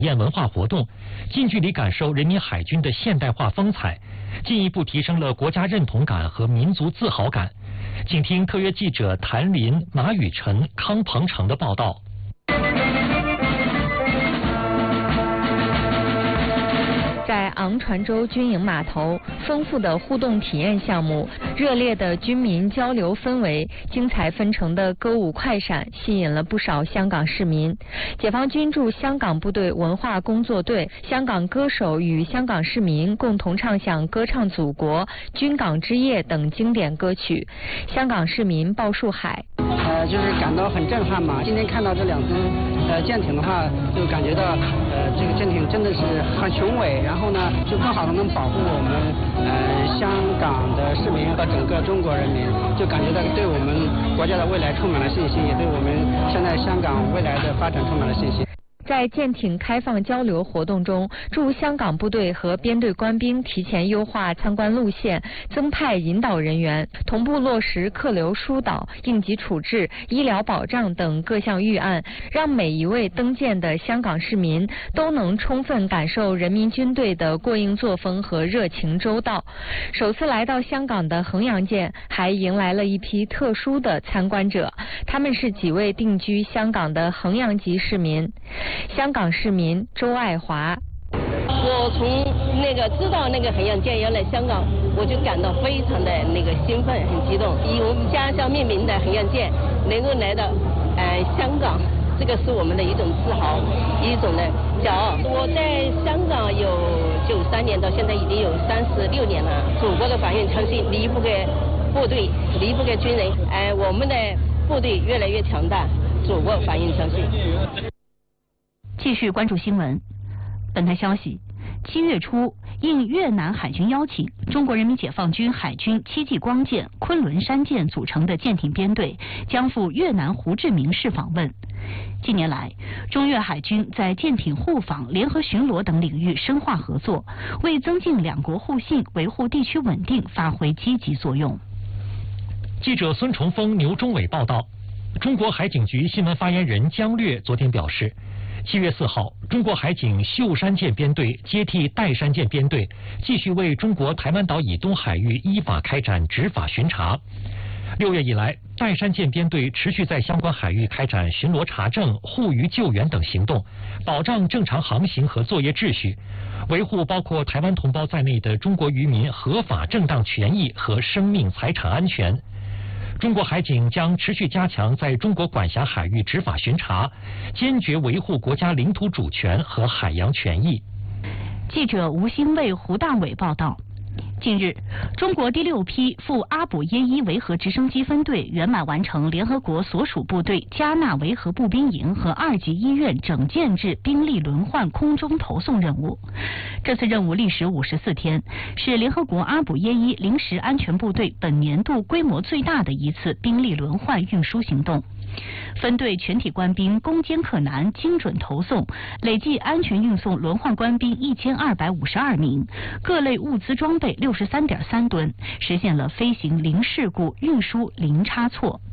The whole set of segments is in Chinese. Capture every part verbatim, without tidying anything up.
验文化活动，近距离感受人民海军的现代化风采，进一步提升了国家认同感和民族自豪感。请听特约记者谭林、马雨晨、康鹏程的报道。 在昂船洲军营码头，丰富的互动体验项目、热烈的军民交流氛围、精彩纷呈的歌舞快闪，吸引了不少香港市民。解放军驻香港部队文化工作队、香港歌手与香港市民共同唱响《歌唱祖国》《军港之夜》等经典歌曲。香港市民鲍树海， 呃，就是感到很震撼嘛。今天看到这两艘呃舰艇的话，就感觉到呃这个舰艇真的是很雄伟，然后呢，就更好的能保护我们呃香港的市民和整个中国人民，就感觉到对我们国家的未来充满了信心，也对我们现在香港未来的发展充满了信心。 在舰艇开放交流活动中，驻香港部队和编队官兵提前优化参观路线，增派引导人员，同步落实客流疏导、应急处置、医疗保障等各项预案，让每一位登舰的香港市民都能充分感受人民军队的过硬作风和热情周到。首次来到香港的衡阳舰还迎来了一批特殊的参观者，他们是几位定居香港的衡阳籍市民。香港市民周爱华， 我从那个知道那个衡阳舰要来香港，我就感到非常的那个兴奋，很激动。以我们家乡命名的衡阳舰能够来到呃香港，这个是我们的一种自豪，一种的骄傲。我在香港有九三年到现在已经有三十六年了，祖国的繁荣昌盛离不开部队，离不开军人。哎、呃，我们的部队越来越强大，祖国繁荣昌盛。 继续关注新闻。本台消息，七月初，应越南海军邀请，中国人民解放军海军戚继光舰、昆仑山舰组成的舰艇编队将赴越南胡志明市访问。近年来，中越海军在舰艇护航、联合巡逻等领域深化合作，为增进两国互信、维护地区稳定发挥积极作用。 记者孙崇峰、牛忠伟报道。中国海警局新闻发言人姜略昨天表示，七月四号，中国海警秀山舰编队接替岱山舰编队，继续为中国台湾岛以东海域依法开展执法巡查。六月以来，岱山舰编队持续在相关海域开展巡逻查证、护渔救援等行动，保障正常航行和作业秩序，维护包括台湾同胞在内的中国渔民合法正当权益和生命财产安全。中国海警将持续加强在中国管辖海域执法巡查，坚决维护国家领土主权和海洋权益。 记者吴兴卫、胡大伟报道。近日，中国第六批赴阿卜耶伊维和直升机分队圆满完成联合国所属部队加纳维和步兵营和二级医院整建制兵力轮换空中投送任务。这次任务历时五十四天，是联合国阿卜耶伊临时安全部队本年度规模最大的一次兵力轮换运输行动。分队全体官兵攻坚克难，精准投送，累计安全运送轮换官兵一千二百五十二名，各类物资装备六十三点三吨，实现了飞行零事故、运输零差错。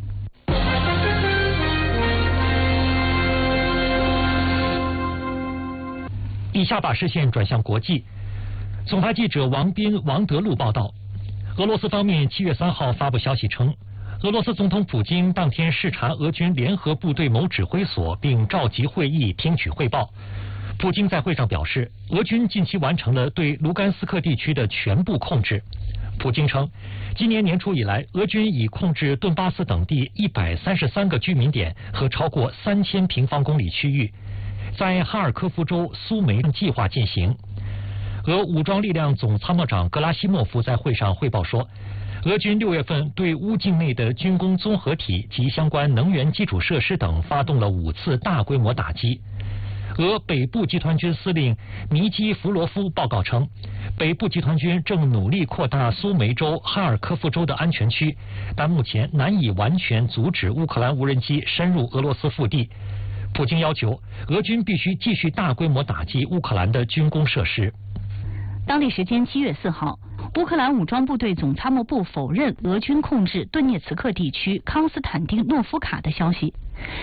以下把视线转向国际。总台记者王斌、王德禄报道，俄罗斯方面七月三号发布消息称，俄罗斯总统普京当天视察俄军联合部队某指挥所，并召集会议听取汇报。普京在会上表示，俄军近期完成了对卢甘斯克地区的全部控制。普京称，今年年初以来，俄军已控制顿巴斯等地一百三十三个居民点和超过三千平方公里区域，在哈尔科夫州苏梅计划进行。俄武装力量总参谋长格拉西莫夫在会上汇报说，俄军六月份对乌境内的军工综合体及相关能源基础设施等发动了五次大规模打击。俄北部集团军司令尼基弗罗夫报告称，北部集团军正努力扩大苏梅州、哈尔科夫州的安全区，但目前难以完全阻止乌克兰无人机深入俄罗斯腹地。普京要求俄军必须继续大规模打击乌克兰的军工设施。 当地时间七月四号，乌克兰武装部队总参谋部否认俄军控制顿涅茨克地区康斯坦丁诺夫卡的消息。